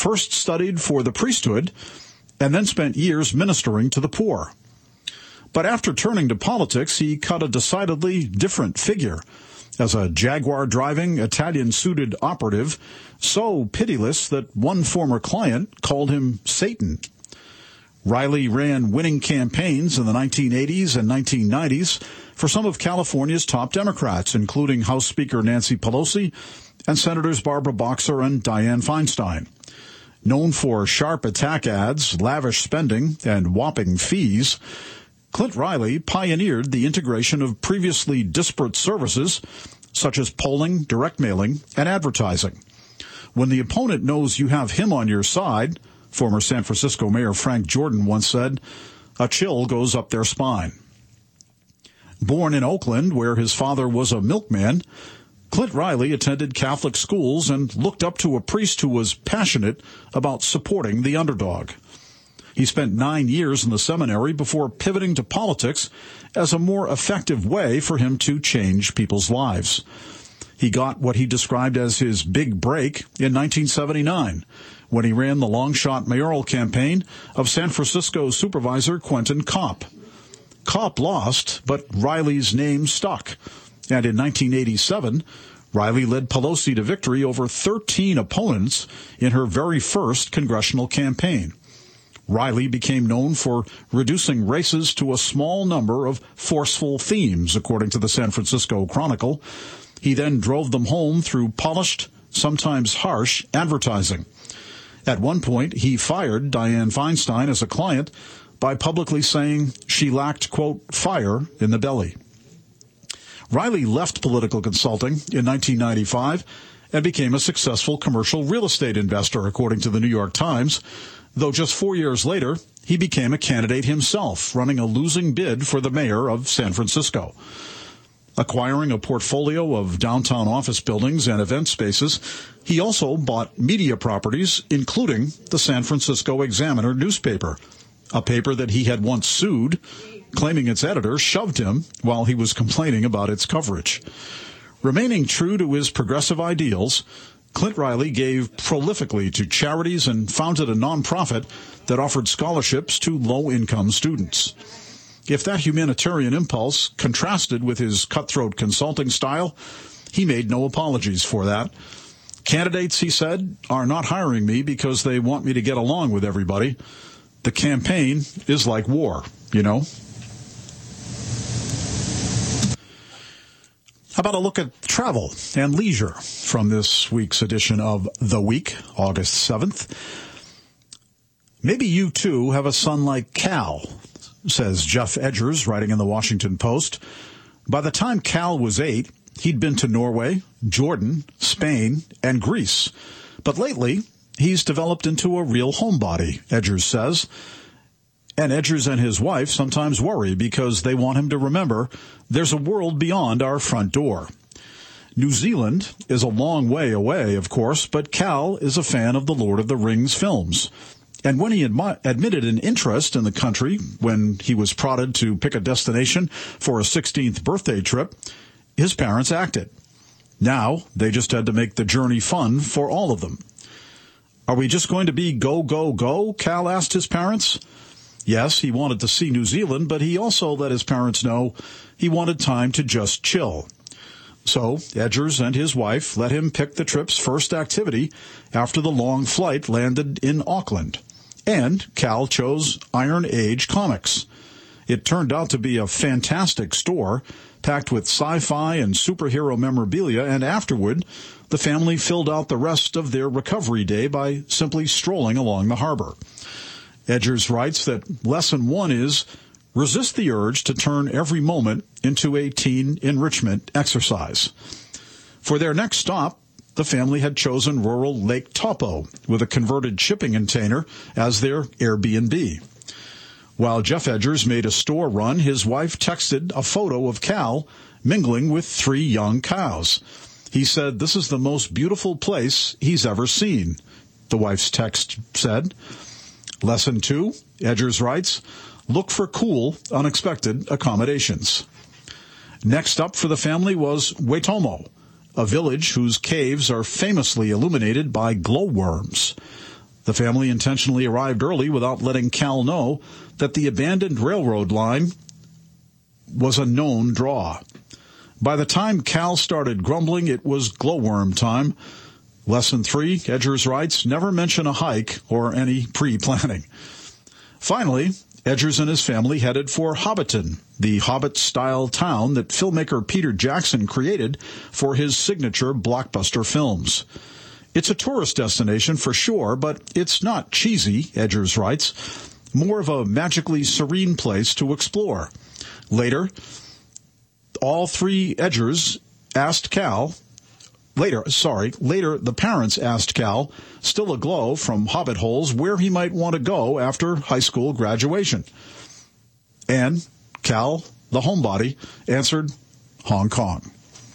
first studied for the priesthood and then spent years ministering to the poor. But after turning to politics, he cut a decidedly different figure. As a Jaguar-driving, Italian-suited operative, so pitiless that one former client called him Satan. Riley ran winning campaigns in the 1980s and 1990s for some of California's top Democrats, including House Speaker Nancy Pelosi and Senators Barbara Boxer and Dianne Feinstein. Known for sharp attack ads, lavish spending, and whopping fees, Clint Riley pioneered the integration of previously disparate services such as polling, direct mailing, and advertising. When the opponent knows you have him on your side, former San Francisco Mayor Frank Jordan once said, a chill goes up their spine. Born in Oakland, where his father was a milkman, Clint Riley attended Catholic schools and looked up to a priest who was passionate about supporting the underdog. He spent 9 years in the seminary before pivoting to politics as a more effective way for him to change people's lives. He got what he described as his big break in 1979, when he ran the long-shot mayoral campaign of San Francisco Supervisor Quentin Kopp. Kopp lost, but Riley's name stuck. And in 1987, Riley led Pelosi to victory over 13 opponents in her very first congressional campaign. Riley became known for reducing races to a small number of forceful themes, according to the San Francisco Chronicle. He then drove them home through polished, sometimes harsh, advertising. At one point, he fired Dianne Feinstein as a client by publicly saying she lacked, quote, fire in the belly. Riley left political consulting in 1995 and became a successful commercial real estate investor, according to the New York Times, though just 4 years later, he became a candidate himself, running a losing bid for the mayor of San Francisco. Acquiring a portfolio of downtown office buildings and event spaces, he also bought media properties, including the San Francisco Examiner newspaper, a paper that he had once sued, claiming its editor shoved him while he was complaining about its coverage. Remaining true to his progressive ideals, Clint Riley gave prolifically to charities and founded a nonprofit that offered scholarships to low-income students. If that humanitarian impulse contrasted with his cutthroat consulting style, he made no apologies for that. Candidates, he said, are not hiring me because they want me to get along with everybody. The campaign is like war, you know. How about a look at travel and leisure from this week's edition of The Week, August 7th. Maybe you, too, have a son like Cal, says Jeff Edgers, writing in the Washington Post. By the time Cal was 8, he'd been to Norway, Jordan, Spain, and Greece. But lately, he's developed into a real homebody, Edgers says. And Edgers and his wife sometimes worry because they want him to remember there's a world beyond our front door. New Zealand is a long way away, of course, but Cal is a fan of the Lord of the Rings films. And when he admitted an interest in the country when he was prodded to pick a destination for a 16th birthday trip, his parents acted. Now, they just had to make the journey fun for all of them. Are we just going to be go, go, go? Cal asked his parents. Yes, he wanted to see New Zealand, but he also let his parents know he wanted time to just chill. So Edgers and his wife let him pick the trip's first activity after the long flight landed in Auckland. And Cal chose Iron Age comics. It turned out to be a fantastic store, packed with sci-fi and superhero memorabilia, and afterward, the family filled out the rest of their recovery day by simply strolling along the harbor. Edgers writes that lesson 1 is, resist the urge to turn every moment into a teen enrichment exercise. For their next stop, the family had chosen rural Lake Taupo with a converted shipping container as their Airbnb. While Jeff Edgers made a store run, his wife texted a photo of Cal mingling with 3 young cows. He said, "This is the most beautiful place he's ever seen," the wife's text said. Lesson 2, Edgers writes, look for cool, unexpected accommodations. Next up for the family was Waitomo, a village whose caves are famously illuminated by glowworms. The family intentionally arrived early without letting Cal know that the abandoned railroad line was a known draw. By the time Cal started grumbling, it was glowworm time. Lesson 3, Edgers writes, never mention a hike or any pre-planning. Finally, Edgers and his family headed for Hobbiton, the Hobbit-style town that filmmaker Peter Jackson created for his signature blockbuster films. It's a tourist destination for sure, but it's not cheesy, Edgers writes, more of a magically serene place to explore. Later, the parents asked Cal, still aglow from hobbit holes, where he might want to go after high school graduation. And Cal, the homebody, answered Hong Kong.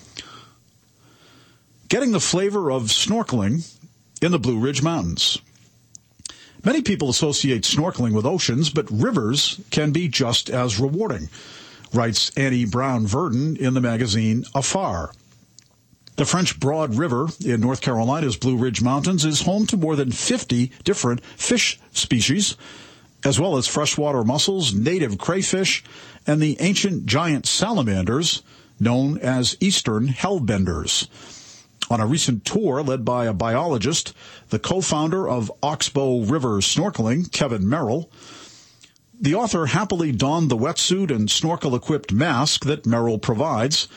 Getting the flavor of snorkeling in the Blue Ridge Mountains. Many people associate snorkeling with oceans, but rivers can be just as rewarding, writes Annie Brown Verdon in the magazine Afar. The French Broad River in North Carolina's Blue Ridge Mountains is home to more than 50 different fish species, as well as freshwater mussels, native crayfish, and the ancient giant salamanders known as eastern hellbenders. On a recent tour led by a biologist, the co-founder of Oxbow River Snorkeling, Kevin Merrill, the author happily donned the wetsuit and snorkel-equipped mask that Merrill provides.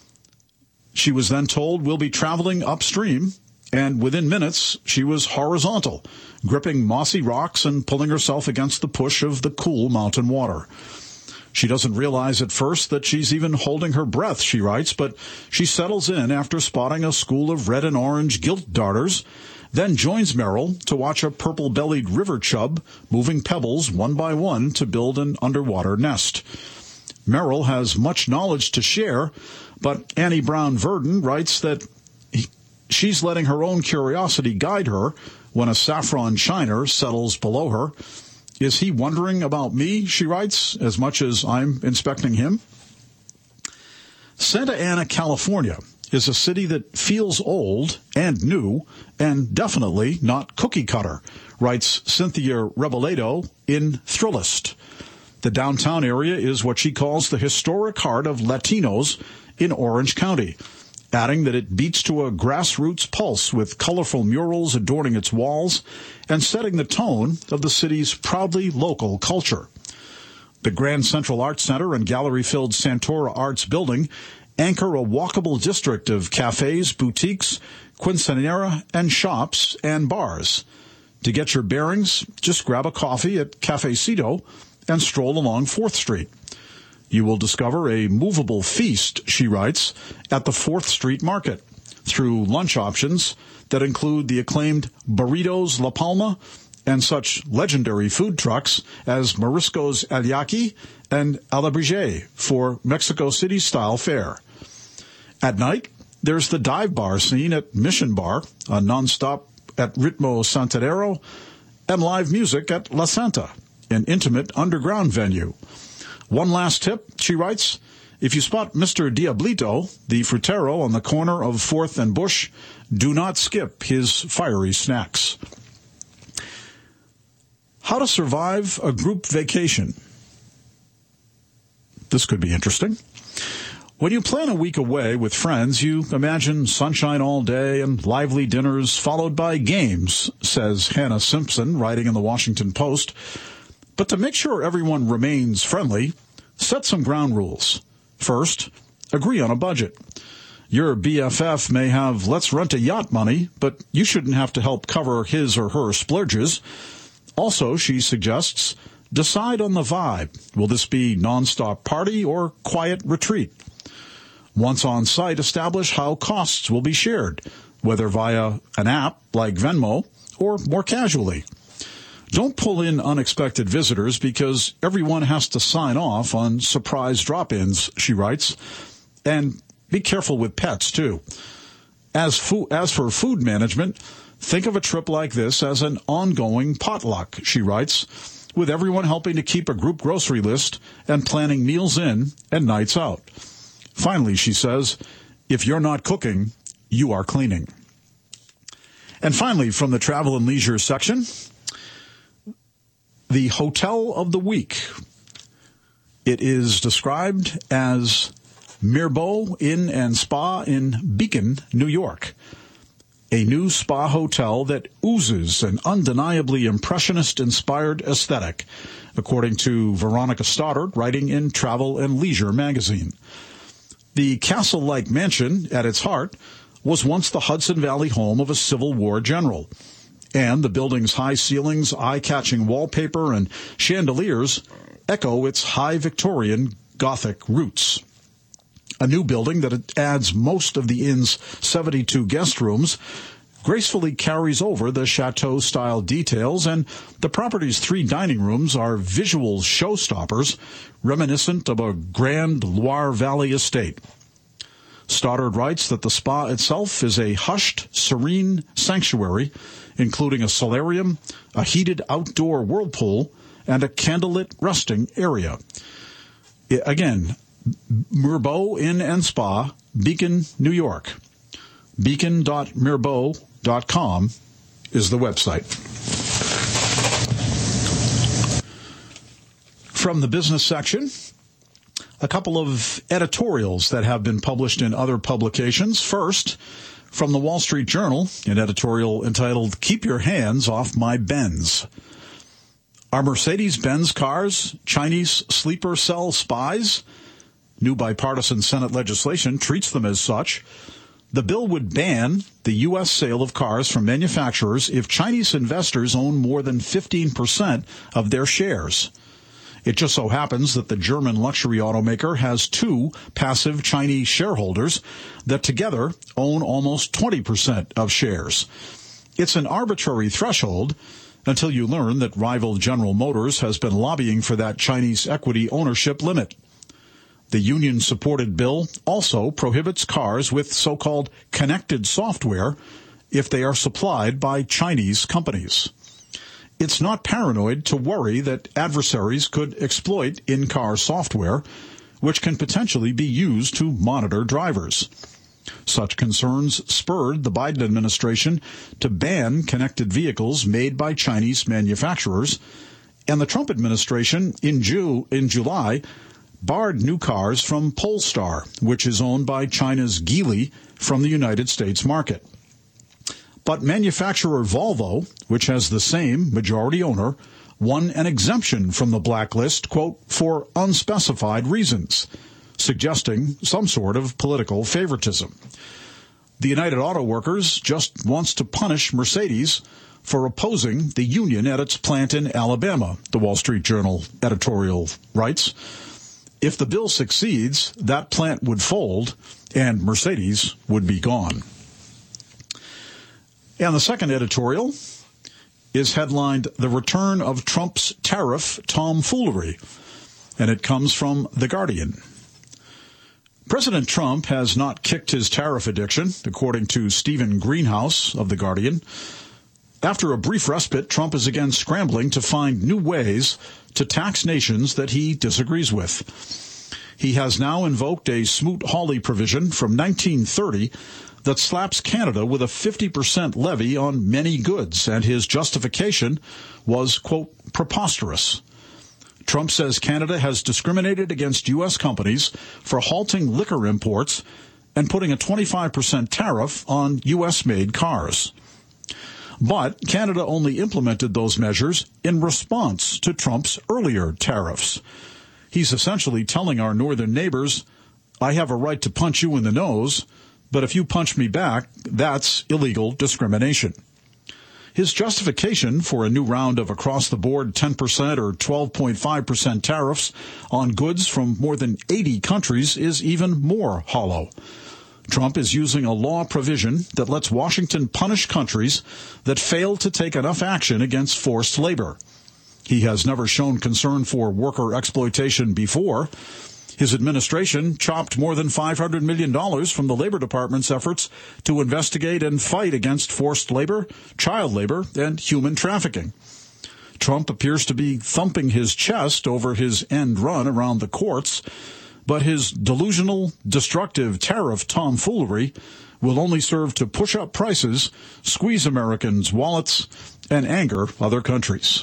She was then told, we'll be traveling upstream, and within minutes she was horizontal, gripping mossy rocks and pulling herself against the push of the cool mountain water. She doesn't realize at first that she's even holding her breath, she writes, but she settles in after spotting a school of red and orange gilt darters, then joins Merrill to watch a purple-bellied river chub moving pebbles one by one to build an underwater nest. Merrill has much knowledge to share, but Annie Brown Verdon writes that she's letting her own curiosity guide her when a saffron shiner settles below her. Is he wondering about me, she writes, as much as I'm inspecting him? Santa Ana, California is a city that feels old and new and definitely not cookie cutter, writes Cynthia Rebolledo in Thrillist. The downtown area is what she calls the historic heart of Latinos in Orange County, adding that it beats to a grassroots pulse with colorful murals adorning its walls and setting the tone of the city's proudly local culture. The Grand Central Arts Center and gallery-filled Santora Arts Building anchor a walkable district of cafes, boutiques, quinceanera, and shops and bars. To get your bearings, just grab a coffee at Cafecito and stroll along 4th Street. You will discover a movable feast, she writes, at the 4th Street Market through lunch options that include the acclaimed Burritos La Palma and such legendary food trucks as Morisco's El Yaqui and Alebrije for Mexico City-style fare. At night, there's the dive bar scene at Mission Bar, a nonstop at Ritmo Santadero, and live music at La Santa, an intimate underground venue. One last tip, she writes, if you spot Mr. Diablito, the frutero on the corner of 4th and Bush, do not skip his fiery snacks. How to survive a group vacation. This could be interesting. When you plan a week away with friends, you imagine sunshine all day and lively dinners followed by games, says Hannah Simpson, writing in the Washington Post. But to make sure everyone remains friendly, set some ground rules. First, agree on a budget. Your BFF may have let's rent a yacht money, but you shouldn't have to help cover his or her splurges. Also, she suggests, decide on the vibe. Will this be nonstop party or quiet retreat? Once on site, establish how costs will be shared, whether via an app like Venmo or more casually. Don't pull in unexpected visitors because everyone has to sign off on surprise drop-ins, she writes. And be careful with pets, too. As for food management, think of a trip like this as an ongoing potluck, she writes, with everyone helping to keep a group grocery list and planning meals in and nights out. Finally, she says, if you're not cooking, you are cleaning. And finally, from the travel and leisure section, the Hotel of the Week. It is described as Mirbeau Inn and Spa in Beacon, New York. A new spa hotel that oozes an undeniably impressionist-inspired aesthetic, according to Veronica Stoddard, writing in Travel and Leisure magazine. The castle-like mansion, at its heart, was once the Hudson Valley home of a Civil War general, and the building's high ceilings, eye-catching wallpaper, and chandeliers echo its high Victorian Gothic roots. A new building that adds most of the inn's 72 guest rooms gracefully carries over the chateau-style details, and the property's 3 dining rooms are visual showstoppers reminiscent of a grand Loire Valley estate. Stoddard writes that the spa itself is a hushed, serene sanctuary, including a solarium, a heated outdoor whirlpool, and a candlelit resting area. Again, Mirbeau Inn and Spa, Beacon, New York. Beacon.mirbeau.com is the website. From the business section, a couple of editorials that have been published in other publications. First, from the Wall Street Journal, an editorial entitled, "Keep Your Hands Off My Benz." Are Mercedes-Benz cars Chinese sleeper cell spies? New bipartisan Senate legislation treats them as such. The bill would ban the U.S. sale of cars from manufacturers if Chinese investors own more than 15% of their shares. It just so happens that the German luxury automaker has 2 passive Chinese shareholders that together own almost 20% of shares. It's an arbitrary threshold until you learn that rival General Motors has been lobbying for that Chinese equity ownership limit. The union-supported bill also prohibits cars with so-called connected software if they are supplied by Chinese companies. It's not paranoid to worry that adversaries could exploit in-car software, which can potentially be used to monitor drivers. Such concerns spurred the Biden administration to ban connected vehicles made by Chinese manufacturers, and the Trump administration in July barred new cars from Polestar, which is owned by China's Geely, from the United States market. But manufacturer Volvo, which has the same majority owner, won an exemption from the blacklist, quote, for unspecified reasons, suggesting some sort of political favoritism. The United Auto Workers just wants to punish Mercedes for opposing the union at its plant in Alabama, the Wall Street Journal editorial writes. If the bill succeeds, that plant would fold and Mercedes would be gone. And the second editorial is headlined, "The Return of Trump's Tariff Tomfoolery," and it comes from The Guardian. President Trump has not kicked his tariff addiction, according to Stephen Greenhouse of The Guardian. After a brief respite, Trump is again scrambling to find new ways to tax nations that he disagrees with. He has now invoked a Smoot-Hawley provision from 1930 that slaps Canada with a 50% levy on many goods, and his justification was, quote, preposterous. Trump says Canada has discriminated against U.S. companies for halting liquor imports and putting a 25% tariff on U.S.-made cars. But Canada only implemented those measures in response to Trump's earlier tariffs. He's essentially telling our northern neighbors, I have a right to punch you in the nose, but if you punch me back, that's illegal discrimination. His justification for a new round of across-the-board 10% or 12.5% tariffs on goods from more than 80 countries is even more hollow. Trump is using a law provision that lets Washington punish countries that fail to take enough action against forced labor. He has never shown concern for worker exploitation before. His administration chopped more than $500 million from the Labor Department's efforts to investigate and fight against forced labor, child labor, and human trafficking. Trump appears to be thumping his chest over his end run around the courts, but his delusional, destructive tariff tomfoolery will only serve to push up prices, squeeze Americans' wallets, and anger other countries.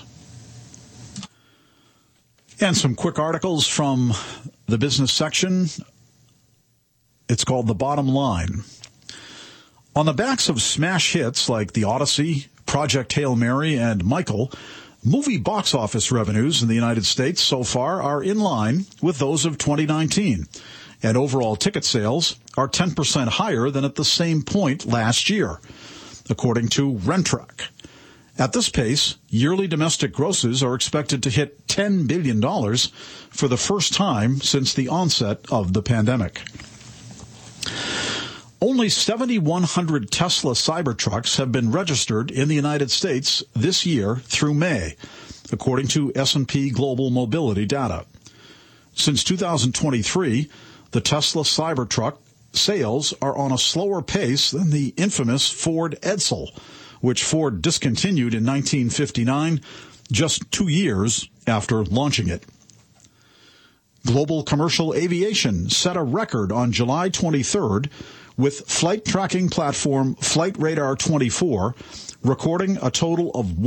And some quick articles from the business section. It's called The Bottom Line. On the backs of smash hits like The Odyssey, Project Hail Mary, and Michael, movie box office revenues in the United States so far are in line with those of 2019, and overall ticket sales are 10% higher than at the same point last year, according to Rentrack. At this pace, yearly domestic grosses are expected to hit $10 billion for the first time since the onset of the pandemic. Only 7,100 Tesla Cybertrucks have been registered in the United States this year through May, according to S&P Global Mobility data. Since 2023, the Tesla Cybertruck sales are on a slower pace than the infamous Ford Edsel, which Ford discontinued in 1959, just 2 years after launching it. Global commercial aviation set a record on July 23rd with flight tracking platform Flight Radar 24 recording a total of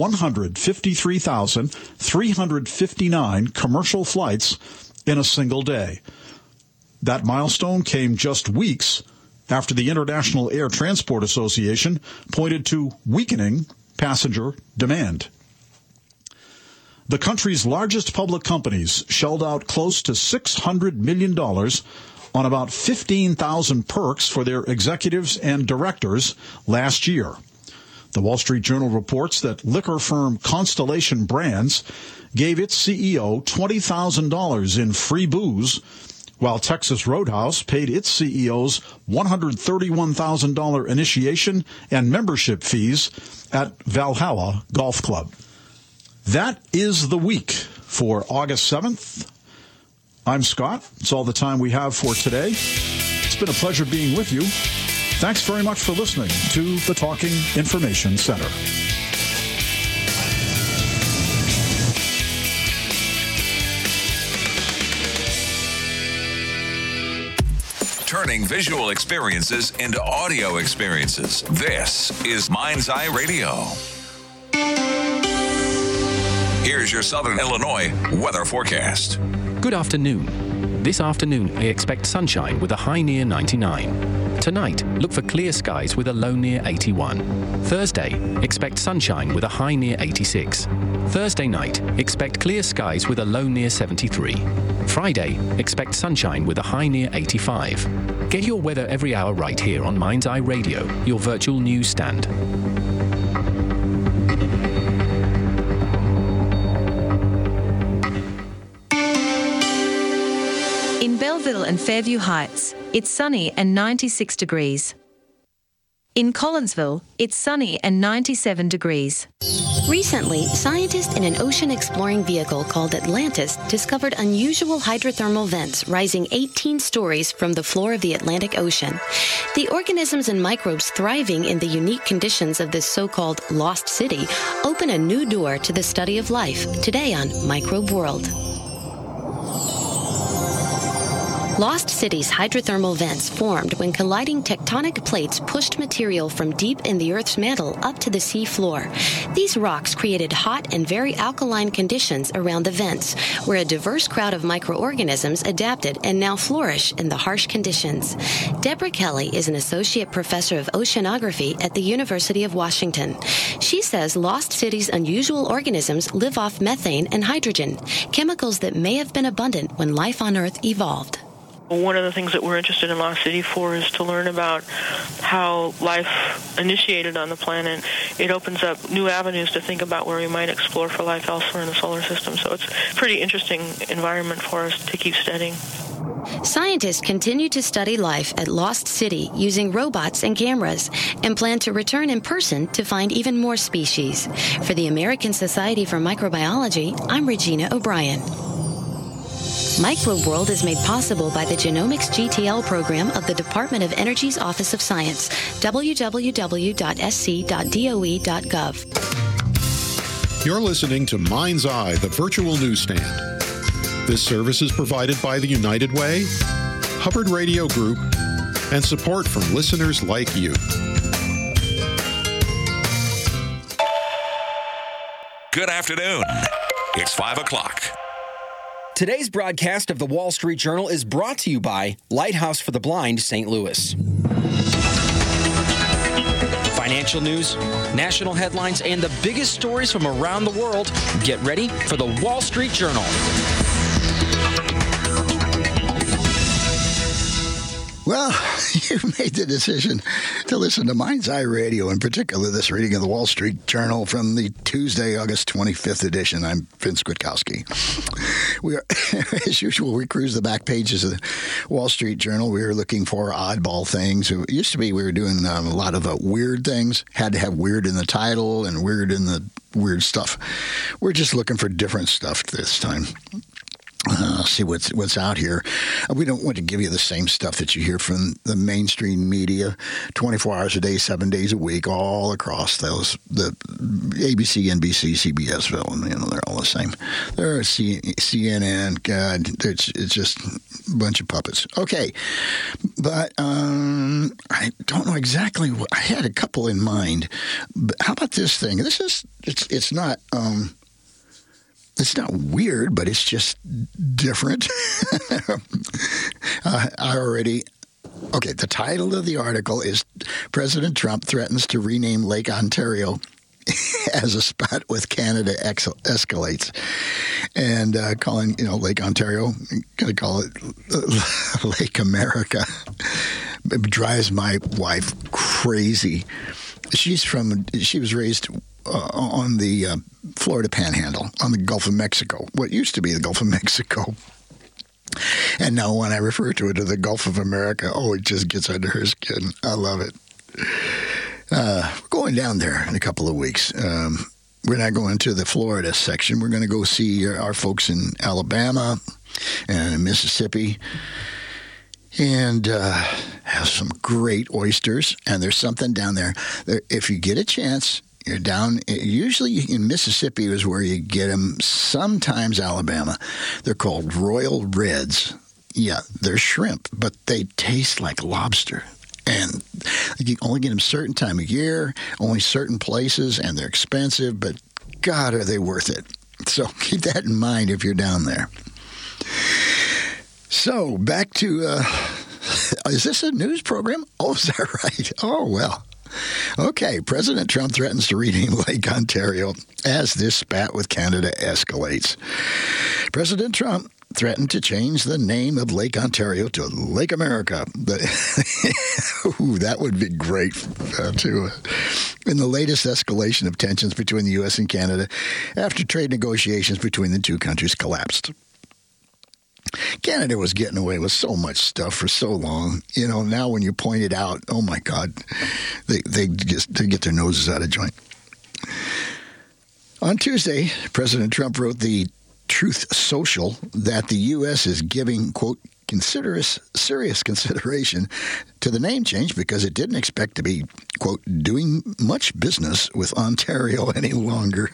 153,359 commercial flights in a single day. That milestone came just weeks after the International Air Transport Association pointed to weakening passenger demand. The country's largest public companies shelled out close to $600 million on about 15,000 perks for their executives and directors last year. The Wall Street Journal reports that liquor firm Constellation Brands gave its CEO $20,000 in free booze, while Texas Roadhouse paid its CEOs $131,000 initiation and membership fees at Valhalla Golf Club. That is the week for August 7th. I'm Scott. It's all the time we have for today. It's been a pleasure being with you. Thanks very much for listening to the Talking Information Center. Turning visual experiences into audio experiences. This is Mind's Eye Radio. Here's your Southern Illinois weather forecast. Good afternoon. This afternoon, I expect sunshine with a high near 99. Tonight, look for clear skies with a low near 81. Thursday, expect sunshine with a high near 86. Thursday night, expect clear skies with a low near 73. Friday, expect sunshine with a high near 85. Get your weather every hour right here on Mind's Eye Radio, your virtual news stand. In Belleville and Fairview Heights, it's sunny and 96 degrees. In Collinsville, it's sunny and 97 degrees. Recently, scientists in an ocean-exploring vehicle called Atlantis discovered unusual hydrothermal vents rising 18 stories from the floor of the Atlantic Ocean. The organisms and microbes thriving in the unique conditions of this so-called lost city open a new door to the study of life today on Microbe World. Lost City's hydrothermal vents formed when colliding tectonic plates pushed material from deep in the Earth's mantle up to the sea floor. These rocks created hot and very alkaline conditions around the vents, where a diverse crowd of microorganisms adapted and now flourish in the harsh conditions. Deborah Kelly is an associate professor of oceanography at the University of Washington. She says Lost City's unusual organisms live off methane and hydrogen, chemicals that may have been abundant when life on Earth evolved. One of the things that we're interested in Lost City for is to learn about how life initiated on the planet. It opens up new avenues to think about where we might explore for life elsewhere in the solar system. So it's a pretty interesting environment for us to keep studying. Scientists continue to study life at Lost City using robots and cameras and plan to return in person to find even more species. For the American Society for Microbiology, I'm Regina O'Brien. Microbe World is made possible by the Genomics GTL program of the Department of Energy's Office of Science, www.sc.doe.gov. You're listening to Mind's Eye, the virtual newsstand. This service is provided by the United Way, Hubbard Radio Group, and support from listeners like you. Good afternoon. It's 5 o'clock. Today's broadcast of the Wall Street Journal is brought to you by Lighthouse for the Blind, St. Louis. Financial news, national headlines, and the biggest stories from around the world. Get ready for the Wall Street Journal. Well, you've made the decision to listen to Mind's Eye Radio, in particular this reading of the Wall Street Journal from the Tuesday, August 25th edition. I'm Vince Kwiatkowski. We are, as usual, we cruise the back pages of the Wall Street Journal. We were looking for oddball things. It used to be we were doing a lot of weird things, had to have weird in the title and weird in the weird stuff. We're just looking for different stuff this time. See what's out here. We don't want to give you the same stuff that you hear from the mainstream media 24 hours a day, 7 days a week, all across the ABC, NBC, CBSville, and they're all the same. They're CNN. God, it's just a bunch of puppets. Okay, but I don't know exactly what. I had a couple in mind. But how about this thing? It's not. It's not weird, but it's just different. The title of the article is President Trump Threatens to Rename Lake Ontario as a Spat with Canada Escalates. And calling, Lake Ontario, going to call it Lake America. It drives my wife crazy. She was raised on the Florida Panhandle, on the Gulf of Mexico, what used to be the Gulf of Mexico. And now when I refer to it as the Gulf of America, it just gets under her skin. I love it. We're going down there in a couple of weeks. We're not going to the Florida section. We're going to go see our folks in Alabama and in Mississippi and have some great oysters. And there's something down there. If you get a chance, you're down, usually in Mississippi is where you get them, sometimes Alabama. They're called Royal Reds. Yeah, they're shrimp, but they taste like lobster. And you only get them certain time of year, only certain places, and they're expensive, but God, are they worth it. So keep that in mind if you're down there. So back to, is this a news program? Oh, is that right? Oh, well. Okay, President Trump threatens to rename Lake Ontario as this spat with Canada escalates. President Trump threatened to change the name of Lake Ontario to Lake America. That would be great, too. In the latest escalation of tensions between the U.S. and Canada after trade negotiations between the two countries collapsed. Canada was getting away with so much stuff for so long. Now when you point it out, oh my God, they get their noses out of joint. On Tuesday, President Trump wrote the Truth Social that the U.S. is giving, quote, serious consideration to the name change because it didn't expect to be, quote, doing much business with Ontario any longer.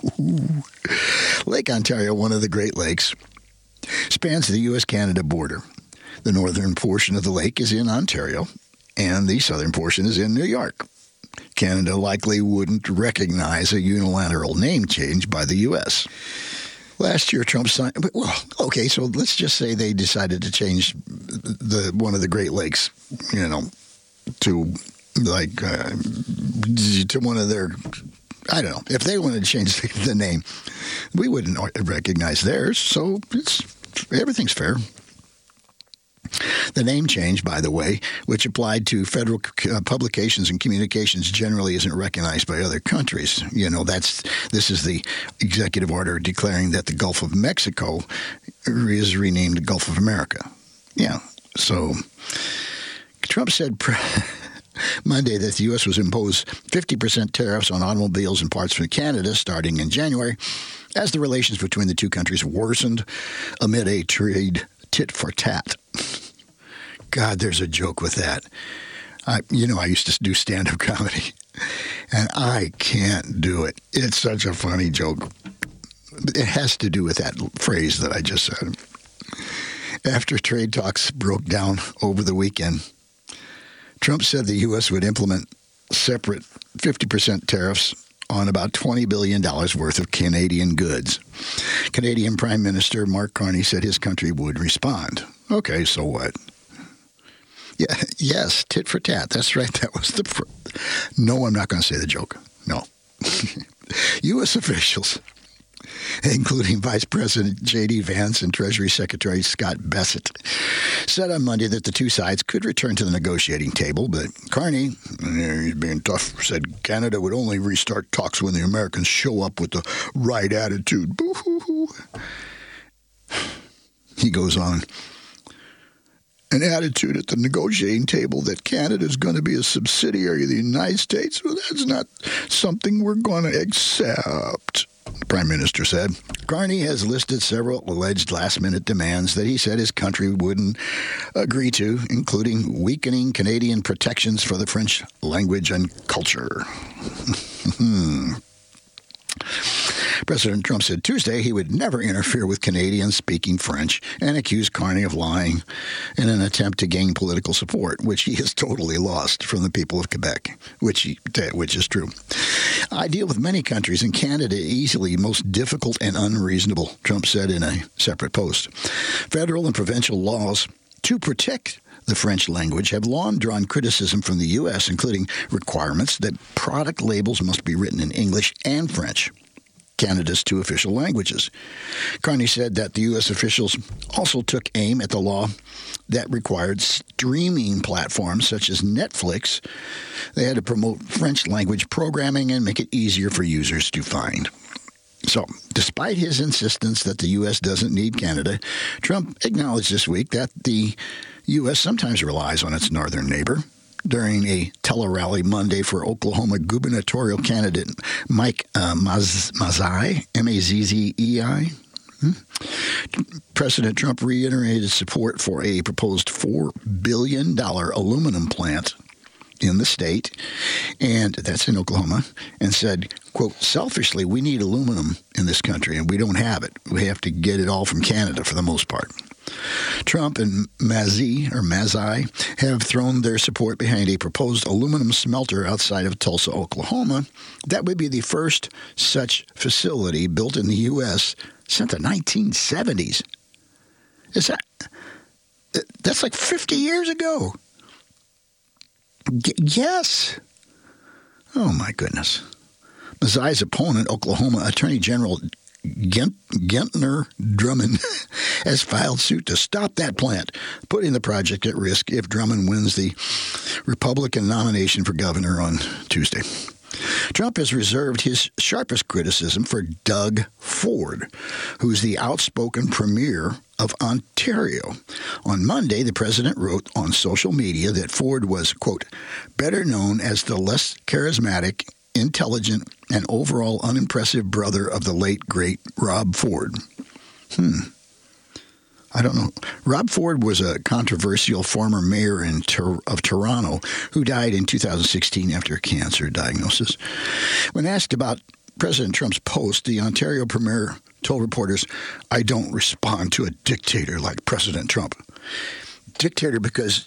Lake Ontario, one of the Great Lakes, spans the U.S.-Canada border. The northern portion of the lake is in Ontario, and the southern portion is in New York. Canada likely wouldn't recognize a unilateral name change by the U.S. Last year, Trump signed... so let's just say they decided to change one of the Great Lakes, to one of their... I don't know. If they wanted to change the name, we wouldn't recognize theirs, so everything's fair. The name change, by the way, which applied to federal publications and communications generally isn't recognized by other countries. This is the executive order declaring that the Gulf of Mexico is renamed the Gulf of America. Yeah, so Trump said Monday that the U.S. was impose 50% tariffs on automobiles and parts from Canada starting in January as the relations between the two countries worsened amid a trade tit-for-tat. God, there's a joke with that. I used to do stand-up comedy, and I can't do it. It's such a funny joke. It has to do with that phrase that I just said. After trade talks broke down over the weekend, Trump said the U.S. would implement separate 50% tariffs on about $20 billion worth of Canadian goods. Canadian Prime Minister Mark Carney said his country would respond. Okay, so what? Yeah, yes, tit for tat. That's right. That was the... No, I'm not going to say the joke. No. U.S. officials, including Vice President J.D. Vance and Treasury Secretary Scott Bessent, said on Monday that the two sides could return to the negotiating table, but Carney, he's being tough, said Canada would only restart talks when the Americans show up with the right attitude. Boo-hoo-hoo. He goes on. An attitude at the negotiating table that Canada is going to be a subsidiary of the United States, well, that's not something we're going to accept, the Prime Minister said. Carney has listed several alleged last-minute demands that he said his country wouldn't agree to, including weakening Canadian protections for the French language and culture. President Trump said Tuesday he would never interfere with Canadians speaking French and accused Carney of lying in an attempt to gain political support, which he has totally lost from the people of Quebec, which is true. I deal with many countries, and Canada easily most difficult and unreasonable, Trump said in a separate post. Federal and provincial laws to protect the French language have long drawn criticism from the U.S., including requirements that product labels must be written in English and French, Canada's two official languages. Carney said that the U.S. officials also took aim at the law that required streaming platforms such as Netflix. They had to promote French language programming and make it easier for users to find. So, despite his insistence that the U.S. doesn't need Canada, Trump acknowledged this week that the U.S. sometimes relies on its northern neighbor. During a tele-rally Monday for Oklahoma gubernatorial candidate Mike Mazzei, M-A-Z-Z-E-I, President Trump reiterated support for a proposed $4 billion aluminum plant in the state, and that's in Oklahoma, and said, quote, selfishly, we need aluminum in this country, and we don't have it. We have to get it all from Canada for the most part. Trump and Mazzei have thrown their support behind a proposed aluminum smelter outside of Tulsa, Oklahoma. That would be the first such facility built in the U.S. since the 1970s. That's like 50 years ago. Yes. Oh, my goodness. Mazzei's opponent, Oklahoma Attorney General Gentner Drummond, has filed suit to stop that plant, putting the project at risk if Drummond wins the Republican nomination for governor on Tuesday. Trump has reserved his sharpest criticism for Doug Ford, who's the outspoken premier of Ontario. On Monday, the president wrote on social media that Ford was, quote, better known as the less charismatic, intelligent, and overall unimpressive brother of the late, great Rob Ford. I don't know. Rob Ford was a controversial former mayor of Toronto who died in 2016 after a cancer diagnosis. When asked about President Trump's post, the Ontario premier told reporters, I don't respond to a dictator like President Trump. Dictator because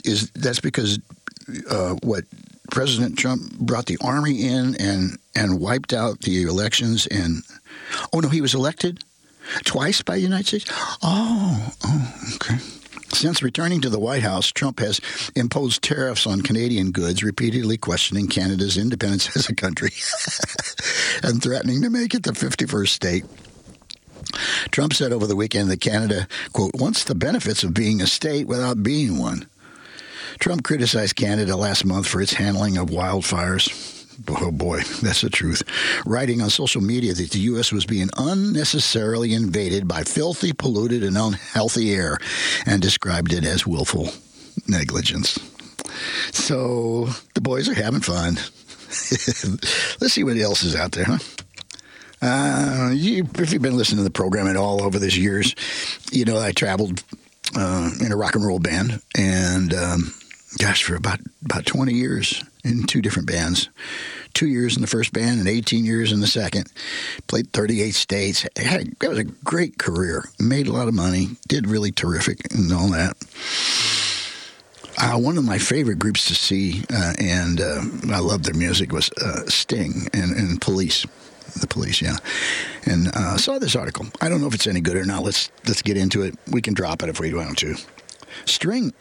what President Trump brought the army in and wiped out the elections and he was elected twice by the United States? Oh, okay. Since returning to the White House, Trump has imposed tariffs on Canadian goods, repeatedly questioning Canada's independence as a country and threatening to make it the 51st state. Trump said over the weekend that Canada, quote, wants the benefits of being a state without being one. Trump criticized Canada last month for its handling of wildfires. Oh, boy, that's the truth. Writing on social media that the U.S. was being unnecessarily invaded by filthy, polluted, and unhealthy air, and described it as willful negligence. So the boys are having fun. Let's see what else is out there, huh? If you've been listening to the program at all over these years, you know I traveled in a rock and roll band, and for about 20 years in two different bands. 2 years in the first band and 18 years in the second. Played 38 states. It was a great career. Made a lot of money. Did really terrific and all that. One of my favorite groups to see, and I love their music, was Sting and Police. The Police, yeah. And saw this article. I don't know if it's any good or not. Let's get into it. We can drop it if we want to. String.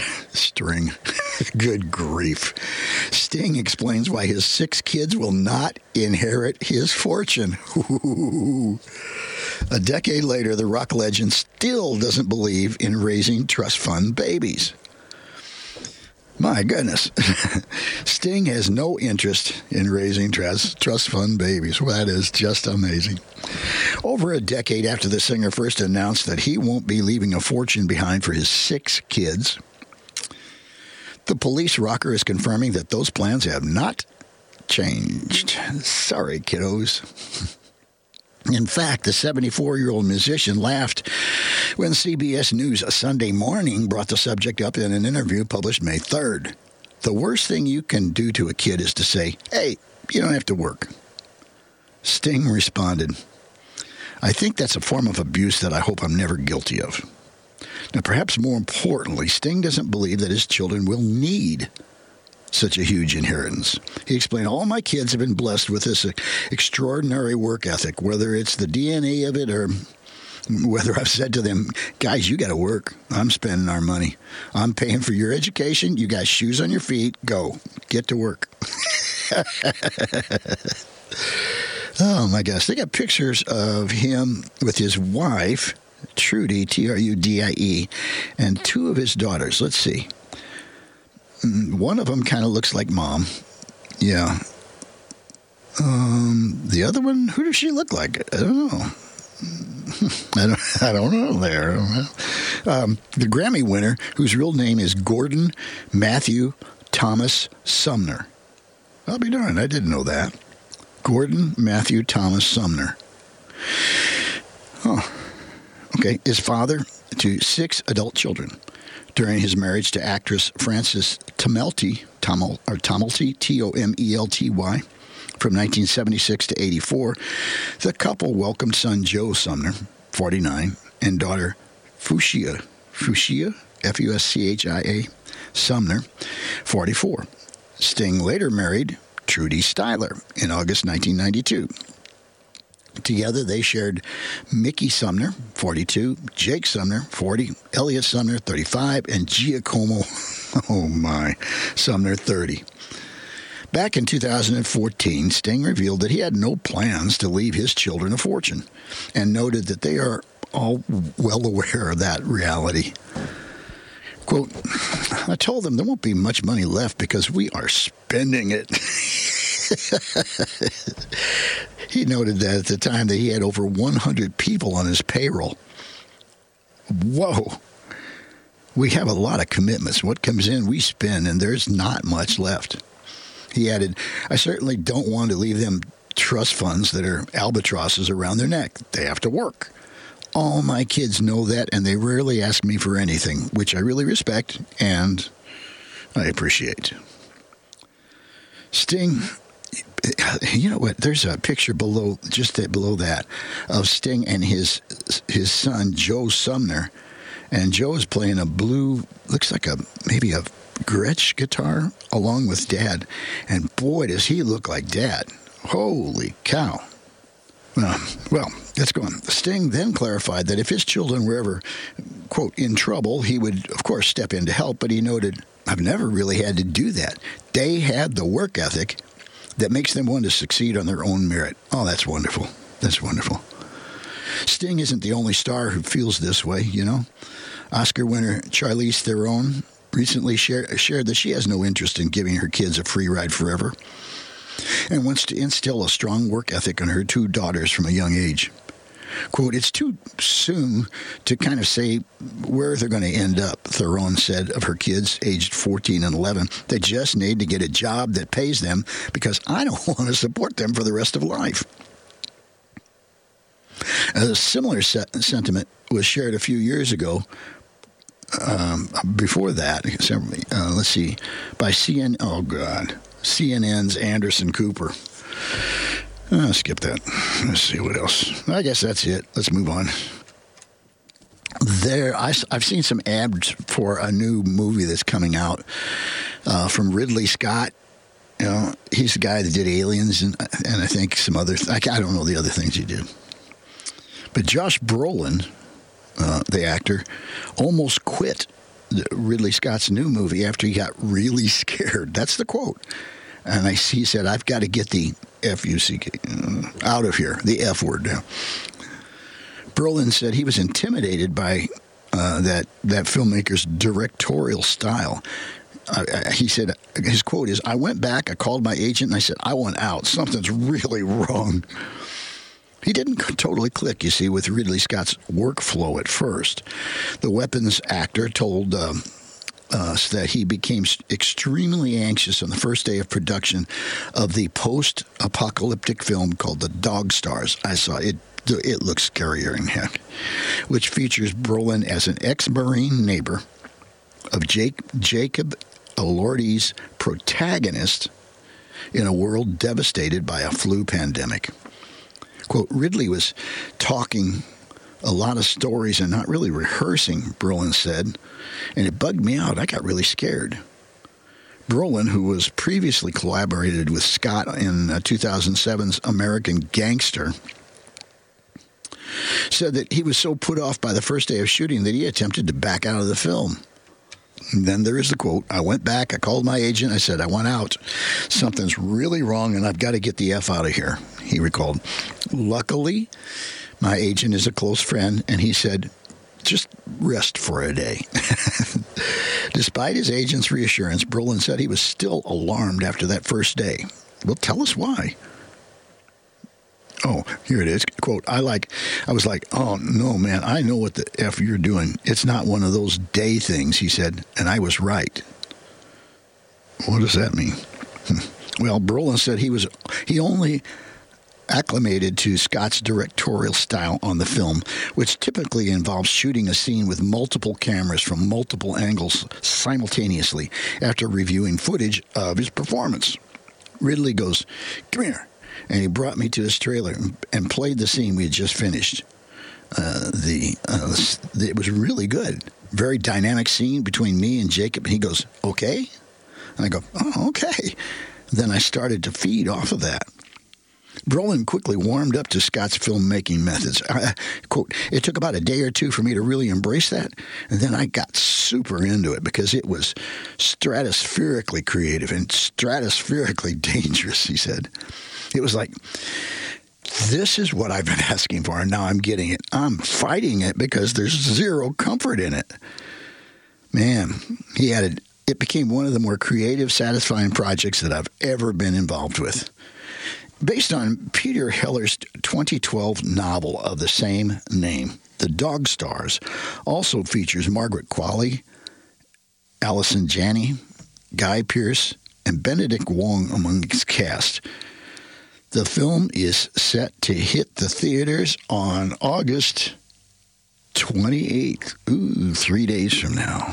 Good grief. Sting explains why his 6 kids will not inherit his fortune. Ooh. A decade later, the rock legend still doesn't believe in raising trust fund babies. My goodness. Sting has no interest in raising trust fund babies. Well, that is just amazing. Over a decade after the singer first announced that he won't be leaving a fortune behind for his 6 kids, the Police rocker is confirming that those plans have not changed. Sorry, kiddos. In fact, the 74-year-old musician laughed when CBS News Sunday Morning brought the subject up in an interview published May 3rd. The worst thing you can do to a kid is to say, "Hey, you don't have to work." Sting responded, "I think that's a form of abuse that I hope I'm never guilty of." Now, perhaps more importantly, Sting doesn't believe that his children will need such a huge inheritance. He explained, "All my kids have been blessed with this extraordinary work ethic, whether it's the DNA of it or whether I've said to them, guys, you got to work. I'm spending our money. I'm paying for your education. You got shoes on your feet. Go. Get to work." Oh, my gosh. They got pictures of him with his wife, Trudy, Trudie, and 2 of his daughters. Let's see. One of them kind of looks like Mom. Yeah. The other one, who does she look like? I don't know. I don't know there. The Grammy winner, whose real name is Gordon Matthew Thomas Sumner. I'll be darned, I didn't know that. Gordon Matthew Thomas Sumner. Oh, okay. Is father to 6 adult children. During his marriage to actress Frances Tomelty, Tomelty, from 1976 to 84, the couple welcomed son Joe Sumner, 49, and daughter Fuschia, Fuschia, Sumner, 44. Sting later married Trudy Styler in August 1992. Together, they shared Mickey Sumner, 42, Jake Sumner, 40, Elliot Sumner, 35, and Giacomo, Sumner, 30. Back in 2014, Sting revealed that he had no plans to leave his children a fortune and noted that they are all well aware of that reality. Quote, "I told them there won't be much money left because we are spending it." He noted that at the time that he had over 100 people on his payroll. Whoa. We have a lot of commitments. What comes in, we spend, and there's not much left. He added, "I certainly don't want to leave them trust funds that are albatrosses around their neck. They have to work. All my kids know that, and they rarely ask me for anything, which I really respect and I appreciate." Sting, you know what? There's a picture below that, of Sting and his son Joe Sumner, and Joe is playing a blue, looks like maybe a Gretsch guitar along with Dad, and boy, does he look like Dad. Holy cow. Well, let's go on. Sting then clarified that if his children were ever, quote, in trouble, he would, of course, step in to help, but he noted, "I've never really had to do that. They had the work ethic that makes them want to succeed on their own merit." Oh, that's wonderful. That's wonderful. Sting isn't the only star who feels this way, you know. Oscar winner Charlize Theron recently shared that she has no interest in giving her kids a free ride forever and wants to instill a strong work ethic on her 2 daughters from a young age. Quote, "It's too soon to kind of say where they're going to end up," Theron said of her kids, aged 14 and 11. "They just need to get a job that pays them because I don't want to support them for the rest of life." A similar sentiment was shared a few years ago. Before that, let's see, by CNN's Anderson Cooper. Skip that. Let's see what else. I guess that's it. Let's move on. I've seen some ads for a new movie that's coming out from Ridley Scott. You know, he's the guy that did Aliens and I think some other. I don't know the other things he did. But Josh Brolin, the actor, almost quit Ridley Scott's new movie after he got really scared. That's the quote. And he said, "I've got to get the F-U-C-K out of here, the F word." Now. Brolin said he was intimidated by that filmmaker's directorial style. He said, his quote is, "I went back, I called my agent, and I said, I want out. Something's really wrong." He didn't totally click, you see, with Ridley Scott's workflow at first. The Weapons actor told us that he became extremely anxious on the first day of production of the post-apocalyptic film called The Dog Stars. I saw it. It looks scarier than heck, which features Brolin as an ex-Marine neighbor of Jacob Elordi's protagonist in a world devastated by a flu pandemic. Quote, "Ridley was talking a lot of stories and not really rehearsing," Brolin said, "and it bugged me out. I got really scared." Brolin, who was previously collaborated with Scott in 2007's American Gangster, said that he was so put off by the first day of shooting that he attempted to back out of the film. And then there is the quote, "I went back, I called my agent, I said, I want out. Something's really wrong and I've got to get the F out of here," he recalled. "Luckily, my agent is a close friend, and he said, just rest for a day." Despite his agent's reassurance, Brolin said he was still alarmed after that first day. Well, tell us why. Oh, here it is. Quote, I was like, "Oh, no, man, I know what the F you're doing. It's not one of those day things," he said, and I was right. What does that mean? Well, Brolin said he only acclimated to Scott's directorial style on the film, which typically involves shooting a scene with multiple cameras from multiple angles simultaneously after reviewing footage of his performance. Ridley goes, "Come here." And he brought me to his trailer and played the scene we had just finished. It was really good. Very dynamic scene between me and Jacob. And he goes, "Okay?" And I go, "Oh, okay." Then I started to feed off of that. Brolin quickly warmed up to Scott's filmmaking methods. Quote, "It took about a day or two for me to really embrace that, and then I got super into it because it was stratospherically creative and stratospherically dangerous," he said. It was like, this is what I've been asking for, and now I'm getting it. I'm fighting it because there's zero comfort in it. Man, he added, "It became one of the more creative, satisfying projects that I've ever been involved with." Based on Peter Heller's 2012 novel of the same name, The Dog Stars also features Margaret Qualley, Allison Janney, Guy Pearce, and Benedict Wong among its cast. The film is set to hit the theaters on August 28th. Ooh, 3 days from now.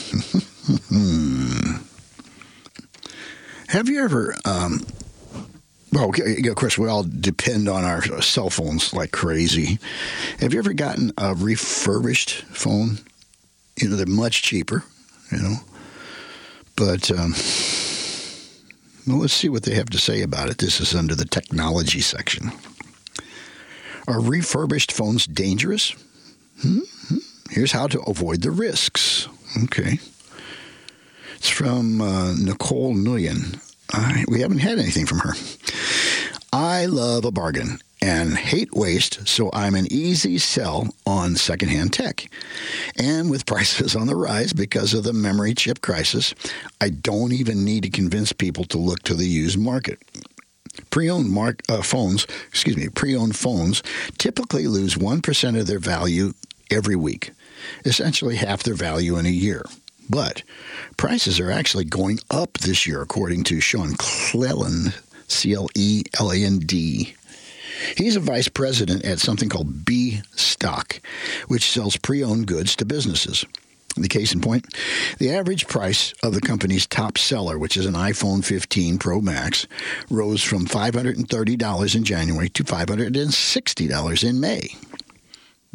Have you ever... Well, of course, we all depend on our cell phones like crazy. Have you ever gotten a refurbished phone? You know, they're much cheaper, you know. But, well, let's see what they have to say about it. This is under the technology section. Are refurbished phones dangerous? Here's how to avoid the risks. Okay. It's from Nicole Nguyen. We haven't had anything from her. "I love a bargain and hate waste, so I'm an easy sell on secondhand tech. And with prices on the rise because of the memory chip crisis, I don't even need to convince people to look to the used market. Pre-owned phones typically lose 1% of their value every week, essentially half their value in a year. But prices are actually going up this year, according to Sean Cleland, Cleland. He's a vice president at something called B Stock, which sells pre-owned goods to businesses. The case in point, the average price of the company's top seller, which is an iPhone 15 Pro Max, rose from $530 in January to $560 in May.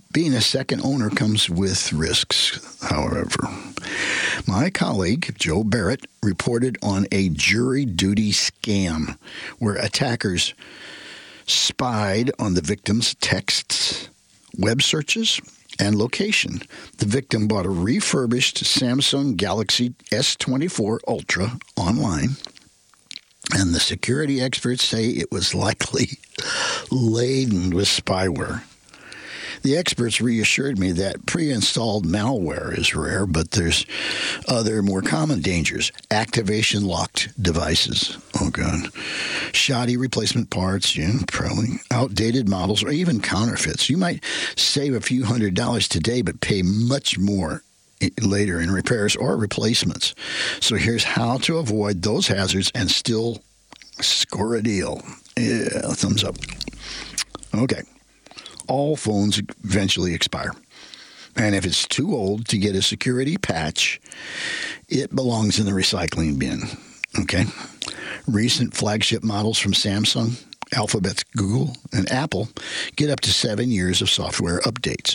Being a second owner comes with risks, however. My colleague, Joe Barrett, reported on a jury duty scam where attackers spied on the victim's texts, web searches, and location. The victim bought a refurbished Samsung Galaxy S24 Ultra online, and the security experts say it was likely laden with spyware. The experts reassured me that pre-installed malware is rare, but there's other more common dangers. Activation-locked devices. Oh, God. Shoddy replacement parts, probably outdated models, or even counterfeits. You might save a few $100s today, but pay much more later in repairs or replacements. So here's how to avoid those hazards and still score a deal. Yeah, thumbs up. Okay. All phones eventually expire. And if it's too old to get a security patch, it belongs in the recycling bin. Okay? Recent flagship models from Samsung, Alphabet, Google, and Apple get up to 7 years of software updates.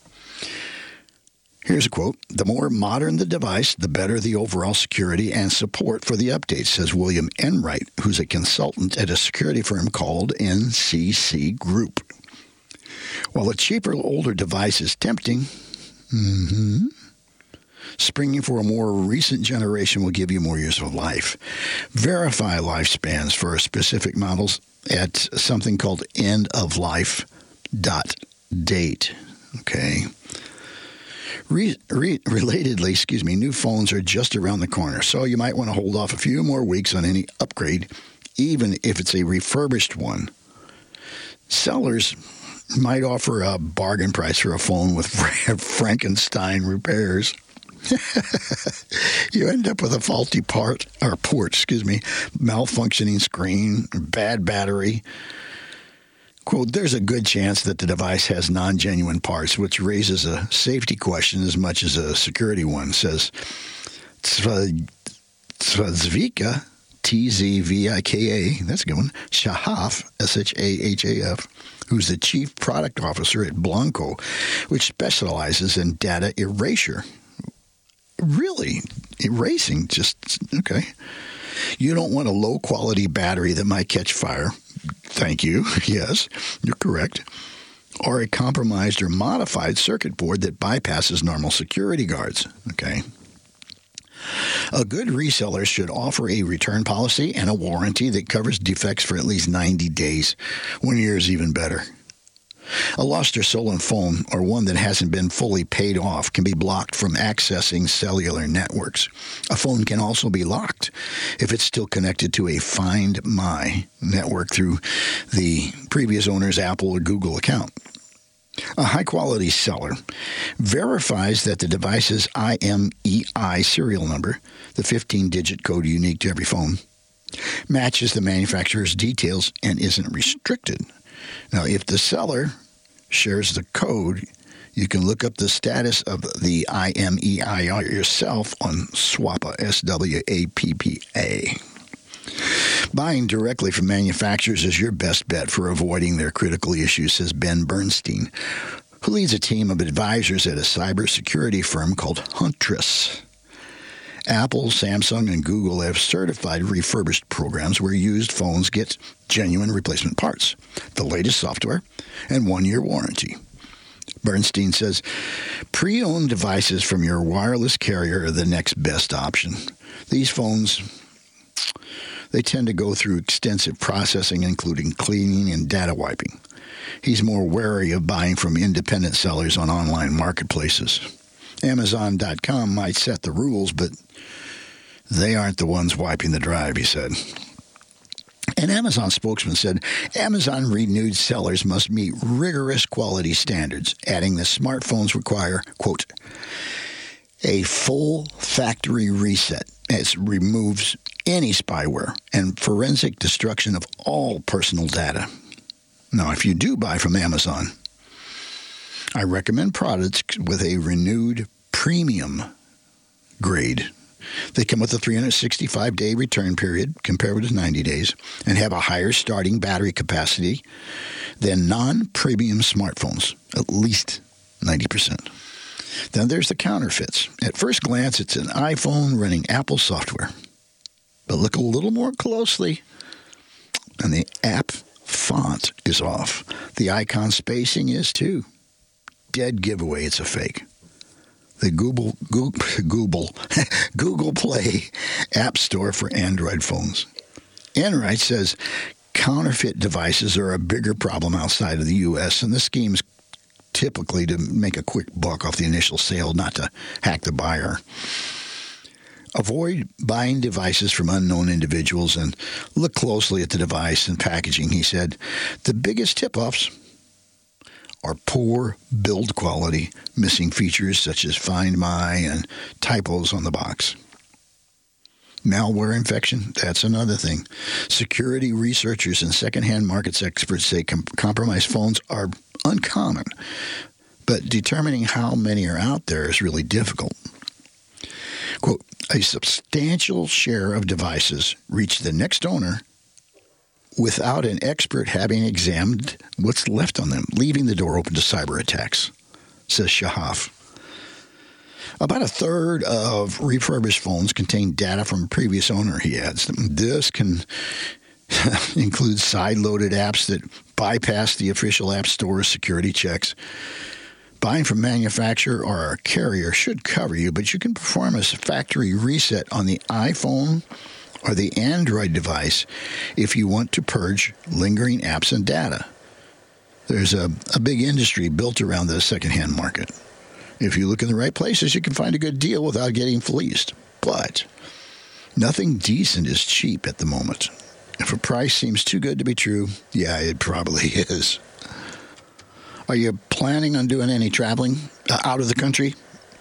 Here's a quote. The more modern the device, the better the overall security and support for the updates, says William Enright, who's a consultant at a security firm called NCC Group. While a cheaper, older device is tempting, springing for a more recent generation will give you more years of life. Verify lifespans for specific models at something called end-of-life.date. Okay. Relatedly, new phones are just around the corner, so you might want to hold off a few more weeks on any upgrade, even if it's a refurbished one. Sellers might offer a bargain price for a phone with Frankenstein repairs. You end up with a faulty port, malfunctioning screen, bad battery. Quote, there's a good chance that the device has non-genuine parts, which raises a safety question as much as a security one, says Tzvika, Tzvika, that's a good one, Shahaf, Shahaf, who's the chief product officer at Blanco, which specializes in data erasure. Really? Erasing? Just, okay. You don't want a low-quality battery that might catch fire. Thank you. Yes, you're correct. Or a compromised or modified circuit board that bypasses normal security guards. Okay. A good reseller should offer a return policy and a warranty that covers defects for at least 90 days. 1 year is even better. A lost or stolen phone, or one that hasn't been fully paid off, can be blocked from accessing cellular networks. A phone can also be locked if it's still connected to a Find My network through the previous owner's Apple or Google account. A high-quality seller verifies that the device's IMEI serial number, the 15-digit code unique to every phone, matches the manufacturer's details and isn't restricted. Now, if the seller shares the code, you can look up the status of the IMEI yourself on SWAPA, SWAPPA. Buying directly from manufacturers is your best bet for avoiding their critical issues, says Ben Bernstein, who leads a team of advisors at a cybersecurity firm called Huntress. Apple, Samsung, and Google have certified refurbished programs where used phones get genuine replacement parts, the latest software, and 1-year warranty. Bernstein says, pre-owned devices from your wireless carrier are the next best option. These phones, they tend to go through extensive processing, including cleaning and data wiping. He's more wary of buying from independent sellers on online marketplaces. Amazon.com might set the rules, but they aren't the ones wiping the drive, he said. An Amazon spokesman said Amazon renewed sellers must meet rigorous quality standards, adding that smartphones require, quote, a full factory reset. It removes any spyware and forensic destruction of all personal data. Now, if you do buy from Amazon, I recommend products with a renewed premium grade. They come with a 365-day return period compared with 90 days and have a higher starting battery capacity than non-premium smartphones, at least 90%. Then there's the counterfeits. At first glance, it's an iPhone running Apple software. But look a little more closely, and the app font is off. The icon spacing is too. Dead giveaway, it's a fake. The Google Play App Store for Android phones. Enright says counterfeit devices are a bigger problem outside of the U.S., and the scheme's typically to make a quick buck off the initial sale, not to hack the buyer. Avoid buying devices from unknown individuals and look closely at the device and packaging, he said. The biggest tip-offs are poor build quality, missing features such as Find My and typos on the box. Malware infection, that's another thing. Security researchers and secondhand markets experts say compromised phones are uncommon, but determining how many are out there is really difficult. Quote, a substantial share of devices reach the next owner without an expert having examined what's left on them, leaving the door open to cyber attacks, says Shahaf. About a third of refurbished phones contain data from a previous owner, he adds. This can include side-loaded apps that bypass the official app store's security checks. Buying from manufacturer or a carrier should cover you, but you can perform a factory reset on the iPhone or the Android device if you want to purge lingering apps and data. There's a big industry built around the secondhand market. If you look in the right places, you can find a good deal without getting fleeced. But nothing decent is cheap at the moment. If a price seems too good to be true, yeah, it probably is. Are you planning on doing any traveling out of the country?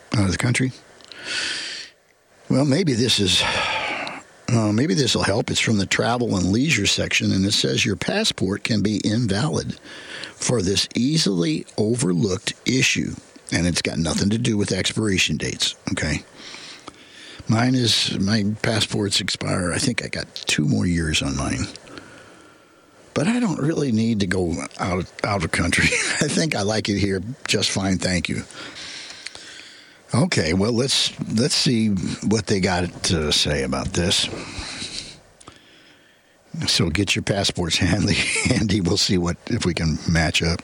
Well, maybe this will help. It's from the travel and leisure section, and it says your passport can be invalid for this easily overlooked issue, and it's got nothing to do with expiration dates. Okay, my passports expire. I think I got 2 more years on mine. But I don't really need to go out of country. I think I like it here just fine, thank you. Okay, well, let's see what they got to say about this. So get your passports handy. We'll see if we can match up.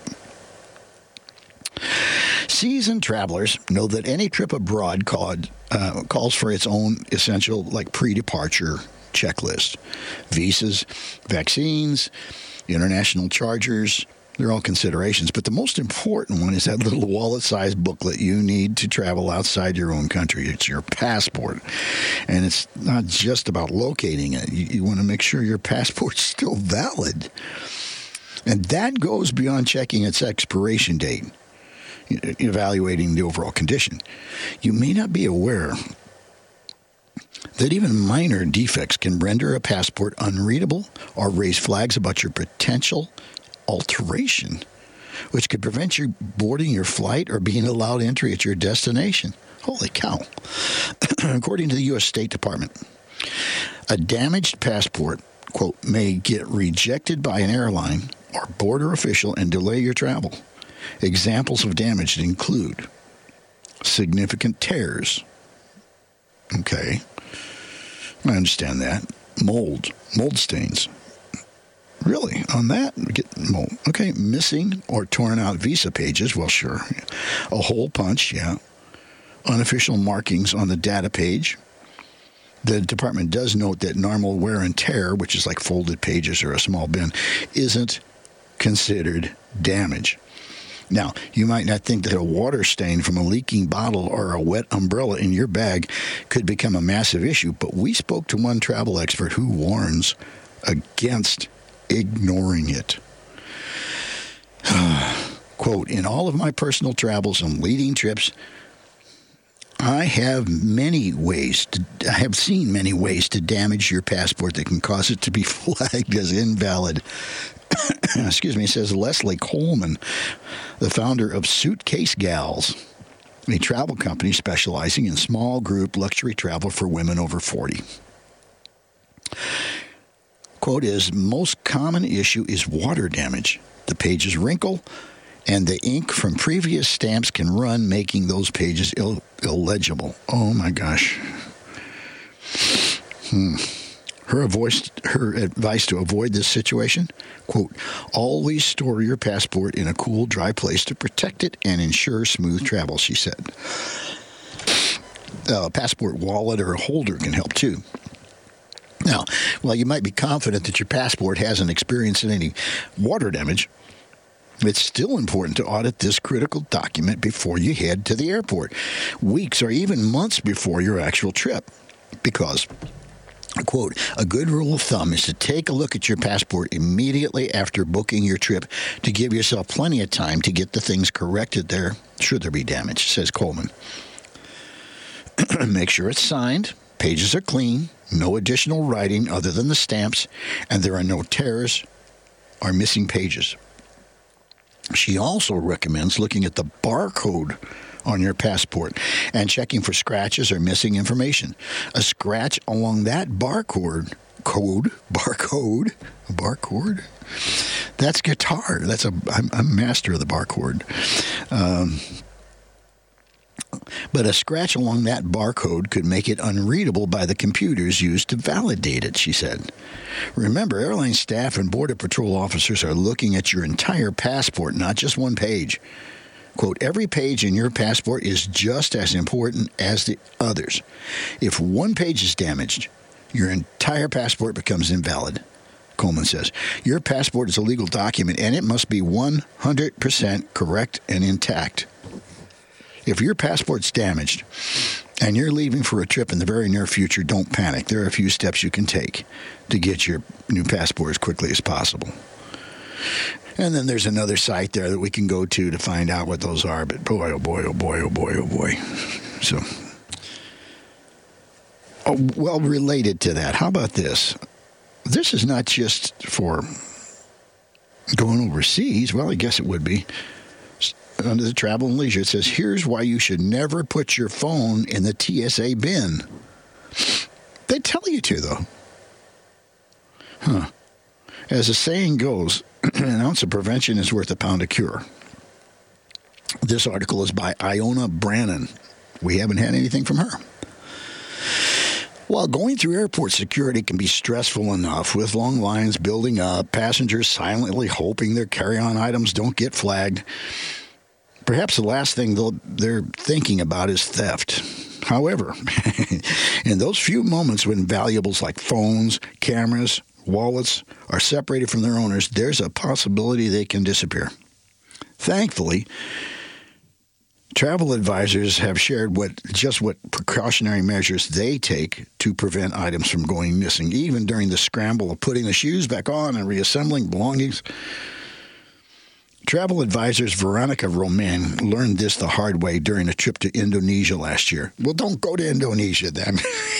Seasoned travelers know that any trip abroad calls for its own essential, pre-departure checklist. Visas, vaccines, international chargers, they're all considerations. But the most important one is that little wallet-sized booklet you need to travel outside your own country. It's your passport. And it's not just about locating it. You want to make sure your passport's still valid. And that goes beyond checking its expiration date, evaluating the overall condition. You may not be aware that even minor defects can render a passport unreadable or raise flags about your potential alteration, which could prevent you boarding your flight or being allowed entry at your destination. Holy cow. According to the U.S. State Department, a damaged passport, quote, may get rejected by an airline or border official and delay your travel. Examples of damage include significant tears. Okay. I understand that. Mold stains. Really? On that? Get mold. Okay, missing or torn out visa pages. Well, sure. A hole punch, yeah. Unofficial markings on the data page. The department does note that normal wear and tear, which is like folded pages or a small bin, isn't considered damage. Now, you might not think that a water stain from a leaking bottle or a wet umbrella in your bag could become a massive issue, but we spoke to one travel expert who warns against ignoring it. Quote, in all of my personal travels and leading trips, I have seen many ways to damage your passport that can cause it to be flagged as invalid. Excuse me, says Leslie Coleman, the founder of Suitcase Gals, a travel company specializing in small group luxury travel for women over 40. Quote is, most common issue is water damage. The pages wrinkle and the ink from previous stamps can run, making those pages illegible. Oh, my gosh. Her advice to avoid this situation, quote, always store your passport in a cool, dry place to protect it and ensure smooth travel, she said. A passport wallet or a holder can help, too. Now, while you might be confident that your passport hasn't experienced any water damage, it's still important to audit this critical document before you head to the airport, weeks or even months before your actual trip, because, quote, a good rule of thumb is to take a look at your passport immediately after booking your trip to give yourself plenty of time to get the things corrected there, should there be damage, says Coleman. Make sure it's signed, pages are clean, no additional writing other than the stamps, and there are no tears or missing pages. She also recommends looking at the barcode on your passport and checking for scratches or missing information. A scratch along that barcode, that's guitar. I'm a master of the barcode. But a scratch along that barcode could make it unreadable by the computers used to validate it, she said. Remember, airline staff and Border Patrol officers are looking at your entire passport, not just one page. Quote, every page in your passport is just as important as the others. If one page is damaged, your entire passport becomes invalid, Coleman says. Your passport is a legal document, and it must be 100% correct and intact. If your passport's damaged and you're leaving for a trip in the very near future, don't panic. There are a few steps you can take to get your new passport as quickly as possible. And then there's another site there that we can go to find out what those are. But boy, oh boy, oh boy, oh boy, oh boy. So, well, related to that, how about this? This is not just for going overseas. Well, I guess it would be. Under the travel and leisure, it says, here's why you should never put your phone in the TSA bin. They tell you to, though. As the saying goes, an ounce of prevention is worth a pound of cure. This article is by Iona Brannon. We haven't had anything from her. While going through airport security can be stressful enough, with long lines building up, passengers silently hoping their carry-on items don't get flagged, perhaps the last thing they're thinking about is theft. However, in those few moments when valuables like phones, cameras, wallets are separated from their owners, there's a possibility they can disappear. Thankfully, travel advisors have shared what precautionary measures they take to prevent items from going missing, even during the scramble of putting the shoes back on and reassembling belongings. Travel advisors Veronica Roman learned this the hard way during a trip to Indonesia last year. Well, don't go to Indonesia then.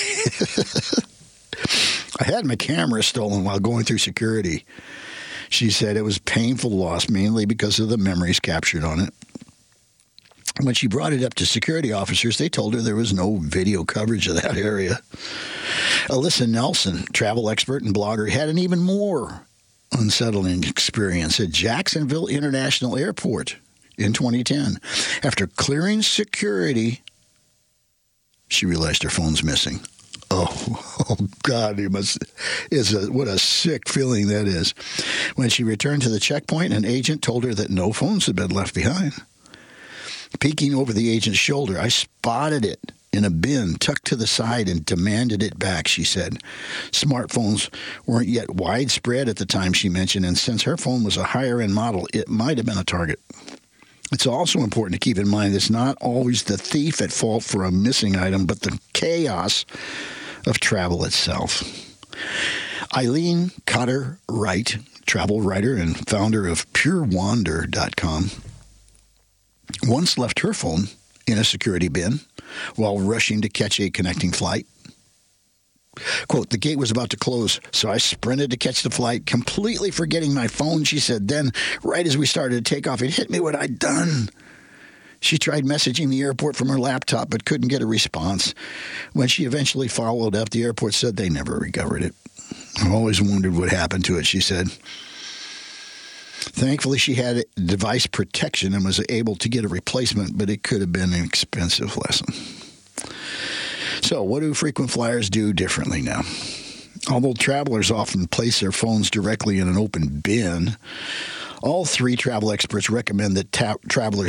I had my camera stolen while going through security. She said it was painful loss, mainly because of the memories captured on it. When she brought it up to security officers, they told her there was no video coverage of that area. Alyssa Nelson, travel expert and blogger, had an even more unsettling experience at Jacksonville International Airport in 2010. After clearing security, she realized her phone's missing. Oh God, what a sick feeling that is. When she returned to the checkpoint, an agent told her that no phones had been left behind. Peeking over the agent's shoulder, I spotted it in a bin tucked to the side and demanded it back, she said. Smartphones weren't yet widespread at the time, she mentioned, and since her phone was a higher-end model, it might have been a target. It's also important to keep in mind it's not always the thief at fault for a missing item, but the chaos of travel itself. Eileen Cotter Wright, travel writer and founder of PureWander.com, once left her phone in a security bin while rushing to catch a connecting flight. Quote, the gate was about to close, so I sprinted to catch the flight, completely forgetting my phone, she said. Then, right as we started to take off, it hit me what I'd done. She tried messaging the airport from her laptop, but couldn't get a response. When she eventually followed up, the airport said they never recovered it. I've always wondered what happened to it, she said. Thankfully, she had device protection and was able to get a replacement, but it could have been an expensive lesson. So, what do frequent flyers do differently now? Although travelers often place their phones directly in an open bin, all three travel experts recommend that travelers